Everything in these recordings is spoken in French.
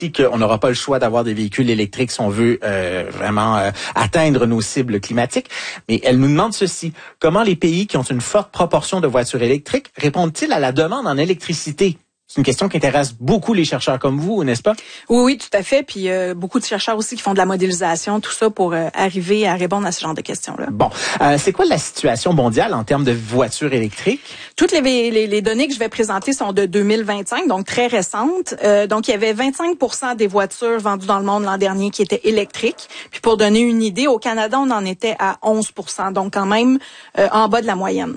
qu'on n'aura pas le choix d'avoir des véhicules électriques si on veut vraiment atteindre nos cibles climatiques. Mais elle nous demande ceci. Comment les pays qui ont une forte proportion de voitures électriques répondent-ils à la demande en électricité? C'est une question qui intéresse beaucoup les chercheurs comme vous, n'est-ce pas? Oui, tout à fait. Puis beaucoup de chercheurs aussi qui font de la modélisation, tout ça pour arriver à répondre à ce genre de questions-là. Bon, c'est quoi la situation mondiale en termes de voitures électriques? Toutes les données que je vais présenter sont de 2025, donc très récentes. Donc, il y avait 25% des voitures vendues dans le monde l'an dernier qui étaient électriques. Puis pour donner une idée, au Canada, on en était à 11%, donc quand même en bas de la moyenne.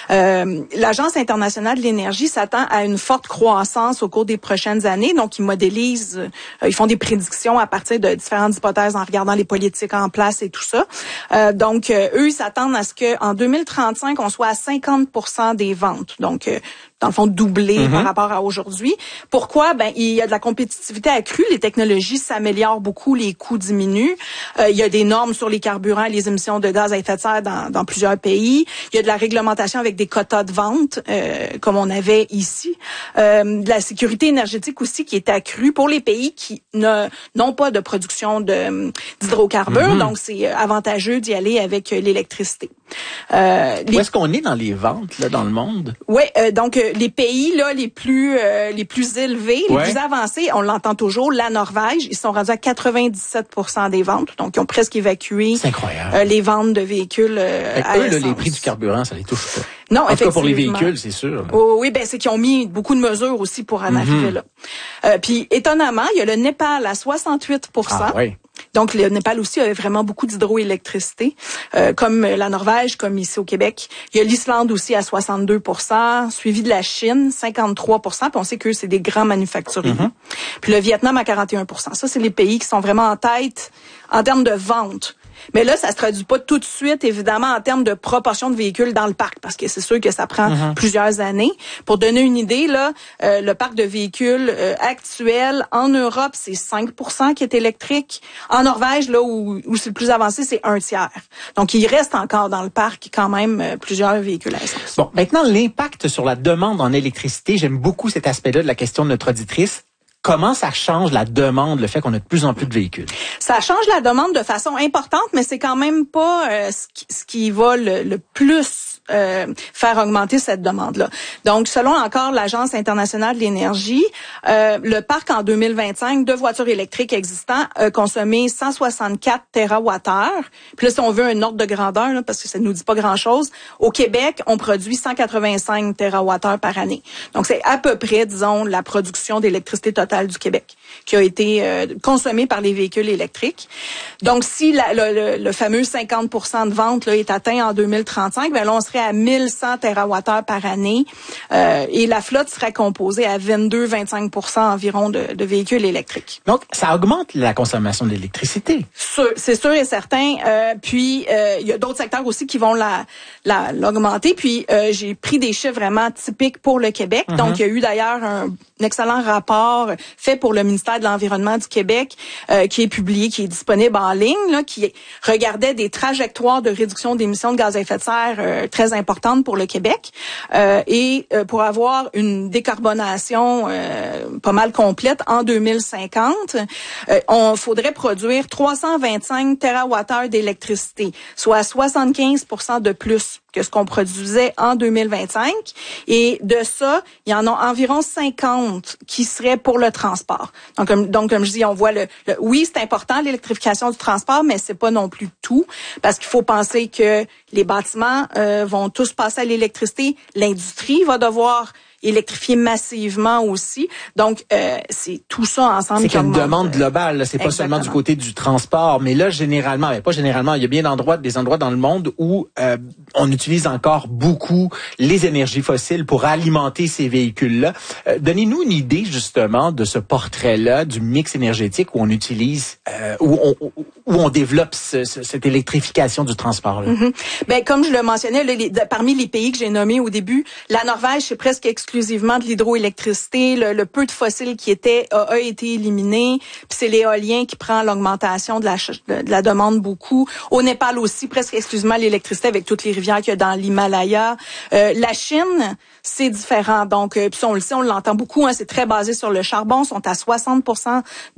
L'Agence internationale de l'énergie s'attend à une forte croissance au cours des prochaines années. Donc, ils modélisent, ils font des prédictions à partir de différentes hypothèses en regardant les politiques en place et tout ça. Donc, eux, ils s'attendent à ce qu'en 2035, on soit à 50% des ventes. Donc, dans le fond, doublé par rapport à aujourd'hui. Pourquoi? Ben, il y a de la compétitivité accrue, les technologies s'améliorent beaucoup, les coûts diminuent. Il y a des normes sur les carburants et les émissions de gaz à effet de serre dans plusieurs pays. Il y a de la réglementation avec des quotas de vente, comme on avait ici. De la sécurité énergétique aussi qui est accrue pour les pays qui n'ont pas de production d'hydrocarbures. Donc, c'est avantageux d'y aller avec l'électricité. Où est-ce qu'on est dans les ventes là dans le monde? Oui, donc les pays là les plus élevés, les plus avancés, on l'entend toujours, la Norvège, ils sont rendus à 97% des ventes, donc ils ont presque évacué les ventes de véhicules à eux, essence. Les prix du carburant, ça les touche pas. Non, en tout cas pour les véhicules, c'est sûr. Oh, oui, ben c'est qu'ils ont mis beaucoup de mesures aussi pour en arriver là. Puis étonnamment, il y a le Népal à 68%. Ah, ouais. Donc, le Népal aussi avait vraiment beaucoup d'hydroélectricité, comme la Norvège, comme ici au Québec. Il y a l'Islande aussi à 62%, suivi de la Chine, 53%. Puis on sait qu'eux, c'est des grands manufacturiers. Puis le Vietnam à 41%. Ça, c'est les pays qui sont vraiment en tête en termes de vente. Mais là, ça se traduit pas tout de suite, évidemment, en termes de proportion de véhicules dans le parc, parce que c'est sûr que ça prend plusieurs années. Pour donner une idée, là, le parc de véhicules actuel en Europe, c'est 5% qui est électrique. En Norvège, là où c'est le plus avancé, c'est 1/3. Donc, il reste encore dans le parc quand même plusieurs véhicules à essence. Bon, maintenant, l'impact sur la demande en électricité, j'aime beaucoup cet aspect-là de la question de notre auditrice. Comment ça change la demande, le fait qu'on a de plus en plus de véhicules? Ça change la demande de façon importante, mais c'est quand même pas ce qui va le plus faire augmenter cette demande-là. Donc, selon encore l'Agence internationale de l'énergie, le parc en 2025 de voitures électriques existants a consommé 164 TWh. Puis là, si on veut un ordre de grandeur, là, parce que ça ne nous dit pas grand-chose, au Québec, on produit 185 TWh par année. Donc, c'est à peu près, disons, la production d'électricité totale du Québec qui a été consommée par les véhicules électriques. Donc, si le fameux 50% de vente là, est atteint en 2035, ben là, on serait à 1100 TWh par année et la flotte serait composée à 22-25% environ de véhicules électriques. Donc, ça augmente la consommation d'électricité. C'est sûr et certain. Puis, il y a d'autres secteurs aussi qui vont l'augmenter. Puis, j'ai pris des chiffres vraiment typiques pour le Québec. Donc, il y a eu d'ailleurs un excellent rapport fait pour le ministère de l'Environnement du Québec qui est publié, qui est disponible en ligne, là, qui regardait des trajectoires de réduction d'émissions de gaz à effet de serre très importantes pour le Québec. Et pour avoir une décarbonation pas mal complète en 2050, on faudrait produire 325 TWh d'électricité, soit 75% de plus que ce qu'on produisait en 2025. Et de ça, il y en a environ 50 qui seraient pour le transport. Donc comme je dis, on voit oui, c'est important l'électrification du transport, mais c'est pas non plus tout, parce qu'il faut penser que les bâtiments vont tous passer à l'électricité. L'industrie va devoir électrifier massivement aussi. Donc, c'est tout ça ensemble. C'est qu'il y a une demande globale. Là. C'est pas seulement du côté du transport, mais là, généralement, mais pas généralement, il y a bien des endroits dans le monde où on utilise encore beaucoup les énergies fossiles pour alimenter ces véhicules-là. Donnez-nous une idée, justement, de ce portrait-là, du mix énergétique où on utilise, où on développe cette électrification du transport-là. Ben, comme je le mentionnais, parmi les pays que j'ai nommés au début, la Norvège, c'est presque exclusivement de l'hydroélectricité. Le peu de fossiles qui a été éliminé. Puis c'est l'éolien qui prend l'augmentation de la demande beaucoup. Au Népal aussi, presque exclusivement l'électricité avec toutes les rivières qu'il y a dans l'Himalaya. La Chine, c'est différent. Donc, puis on le sait, on l'entend beaucoup. Hein, c'est très basé sur le charbon. Ils sont à 60%